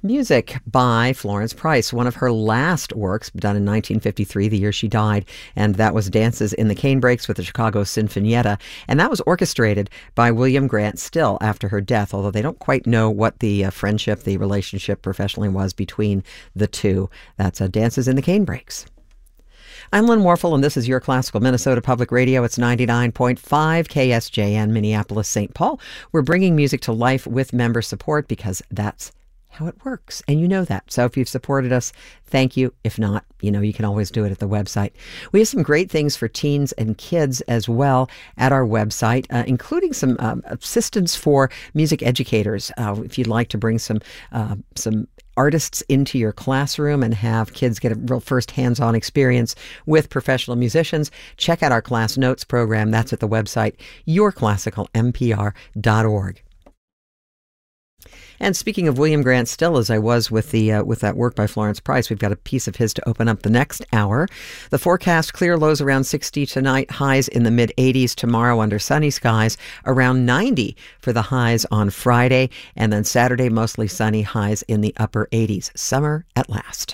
Music by Florence Price, one of her last works, done in 1953, the year she died, and that was Dances in the Canebrakes with the Chicago Sinfonietta, and that was orchestrated by William Grant Still after her death, although they don't quite know what the friendship, the relationship professionally was between the two. That's Dances in the Canebrakes. I'm Lynn Warfel, and this is your Classical Minnesota Public Radio. It's 99.5 KSJN, Minneapolis, St. Paul. We're bringing music to life with member support because that's how it works, and you know that. So if you've supported us, thank you. If not, you can always do it at the website. We have some great things for teens and kids as well at our website, including some assistance for music educators. If you'd like to bring some artists into your classroom and have kids get a real first hands-on experience with professional musicians, check out our class notes program. That's at the website, yourclassicalmpr.org. And speaking of William Grant Still, as I was with that work by Florence Price, we've got a piece of his to open up the next hour. The forecast: clear, lows around 60 tonight, highs in the mid-80s tomorrow under sunny skies, around 90 for the highs on Friday, and then Saturday mostly sunny, highs in the upper 80s. Summer at last.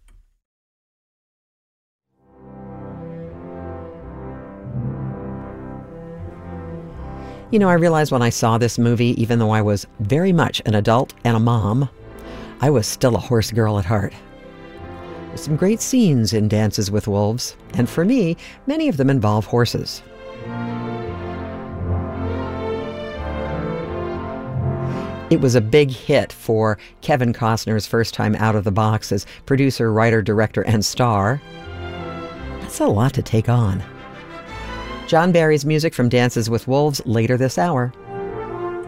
I realized when I saw this movie, even though I was very much an adult and a mom, I was still a horse girl at heart. There's some great scenes in Dances with Wolves, and for me, many of them involve horses. It was a big hit for Kevin Costner's first time out of the box as producer, writer, director, and star. That's a lot to take on. John Barry's music from Dances with Wolves later this hour.